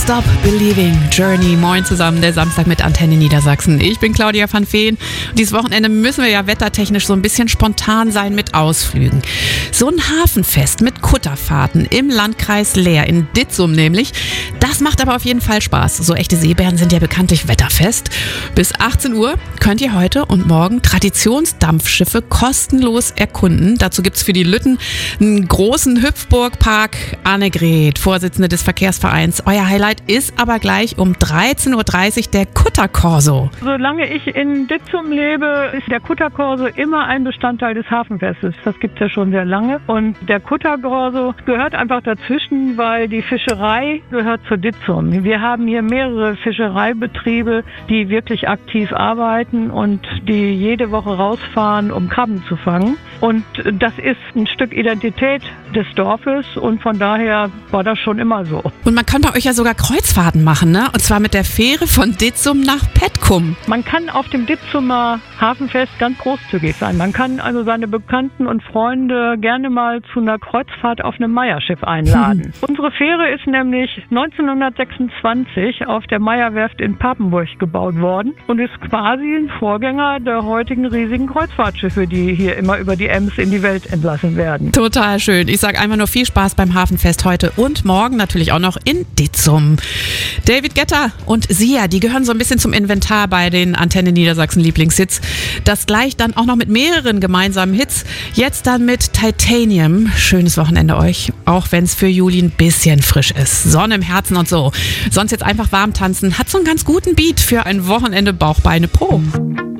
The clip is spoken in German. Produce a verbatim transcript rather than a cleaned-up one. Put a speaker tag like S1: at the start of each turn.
S1: Stop Believing, Journey. Moin zusammen, der Samstag mit Antenne Niedersachsen. Ich bin Claudia van Veen. Dieses Wochenende müssen wir ja wettertechnisch so ein bisschen spontan sein mit Ausflügen. So ein Hafenfest mit Kutterfahrten im Landkreis Leer, in Ditzum nämlich, das macht aber auf jeden Fall Spaß. So echte Seebären sind ja bekanntlich wetterfest. Bis achtzehn Uhr könnt ihr heute und morgen Traditionsdampfschiffe kostenlos erkunden. Dazu gibt's für die Lütten einen großen Hüpfburgpark. Annegret, Vorsitzende des Verkehrsvereins. Euer Highlight ist aber gleich um dreizehn Uhr dreißig der Kutterkorso.
S2: Solange ich in Ditzum lebe, ist der Kutterkorso immer ein Bestandteil des Hafenfestes. Das gibt es ja schon sehr lange. Und der Kutterkorso gehört einfach dazwischen, weil die Fischerei gehört zu Ditzum. Wir haben hier mehrere Fischereibetriebe, die wirklich aktiv arbeiten und die jede Woche rausfahren, um Krabben zu fangen. Und das ist ein Stück Identität des Dorfes und von daher war das schon immer so.
S1: Und man kann bei euch ja sogar Kreuzfahrten machen, ne? Und zwar mit der Fähre von Ditzum nach Petkum.
S2: Man kann auf dem Ditzumer Hafenfest ganz großzügig sein. Man kann also seine Bekannten und Freunde gerne mal zu einer Kreuzfahrt auf einem Meierschiff einladen. Hm. Unsere Fähre ist nämlich neunzehnhundertsechsundzwanzig auf der Meierwerft in Papenburg gebaut worden und ist quasi ein Vorgänger der heutigen riesigen Kreuzfahrtschiffe, die hier immer über die Ems in die Welt entlassen werden.
S1: Total schön. Ich sage einfach nur viel Spaß beim Hafenfest heute und morgen natürlich auch noch in Ditzum. David Guetta und Sia, die gehören so ein bisschen zum Inventar bei den Antenne Niedersachsen Lieblingshits. Das gleich dann auch noch mit mehreren gemeinsamen Hits. Jetzt dann mit Titanium. Schönes Wochenende euch, auch wenn es für Juli ein bisschen frisch ist. Sonne im Herzen und so. Sonst jetzt einfach warm tanzen. Hat so einen ganz guten Beat für ein Wochenende Bauch, Beine, Po.